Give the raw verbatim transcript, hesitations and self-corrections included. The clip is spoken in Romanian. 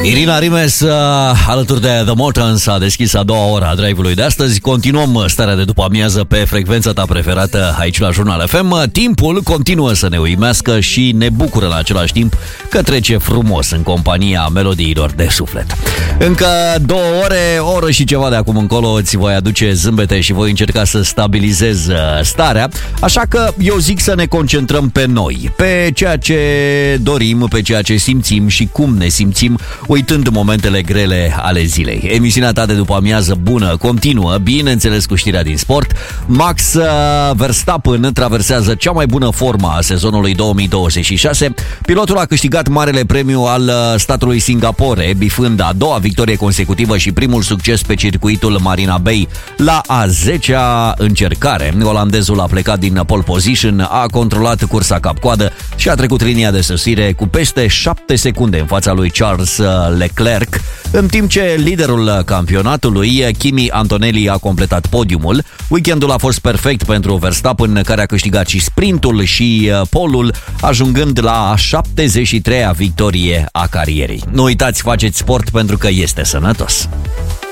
Irina Rimes, uh, alături de The Mortons, a deschis a doua oră a drive-ului de astăzi. Continuăm starea de după amiază pe frecvența ta preferată aici la Jurnal F M. Timpul continuă să ne uimească și ne bucură în același timp că trece frumos în compania melodiilor de suflet. Încă două ore, o oră și ceva de acum încolo îți voi aduce zâmbete și voi încerca să stabilizez starea. Așa că eu zic să ne concentrăm pe noi, pe ceea ce dorim, pe ceea ce simțim și cum ne simțim uitând momentele grele ale zilei. Emisiunea ta de după amiază bună continuă, bineînțeles cu știrea din sport. Max Verstappen traversează cea mai bună formă a sezonului două mii douăzeci și șase. Pilotul a câștigat marele premiu al statului Singapore, bifând a doua victorie consecutivă și primul succes pe circuitul Marina Bay la a zecea încercare. Olandezul a plecat din pole position, a controlat cursa cap-coadă și a trecut linia de sosire cu peste șapte secunde în fața lui Charles Leclerc, în timp ce liderul campionatului, Kimi Antonelli, a completat podiumul. Weekendul a fost perfect pentru Verstappen, care a câștigat și sprintul și polul, ajungând la a șaptezeci și treia victorie a carierei. Nu uitați, faceți sport pentru că este sănătos.